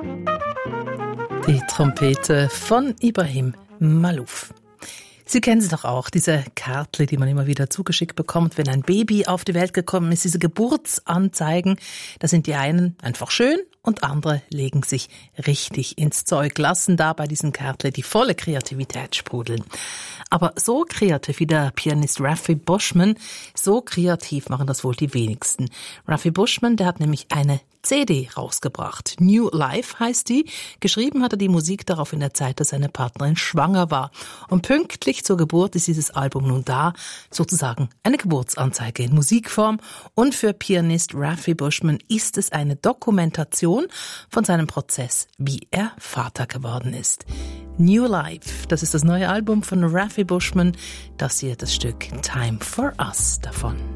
Die Trompete von Ibrahim Malouf. Sie kennen sie doch auch, diese Kärtchen, die man immer wieder zugeschickt bekommt, wenn ein Baby auf die Welt gekommen ist, diese Geburtsanzeigen. Da sind die einen einfach schön und andere legen sich richtig ins Zeug, lassen da bei diesen Kärtchen die volle Kreativität sprudeln. Aber so kreativ wie der Pianist Raffi Bushman, so kreativ machen das wohl die wenigsten. Raffi Bushman, der hat nämlich eine CD rausgebracht. New Life heißt die. Geschrieben hat er die Musik darauf in der Zeit, dass seine Partnerin schwanger war. Und pünktlich zur Geburt ist dieses Album nun da. Sozusagen eine Geburtsanzeige in Musikform. Und für Pianist Raffi Bushman ist es eine Dokumentation von seinem Prozess, wie er Vater geworden ist. New Life, das ist das neue Album von Raffi Bushman. Das hier das Stück Time for Us davon.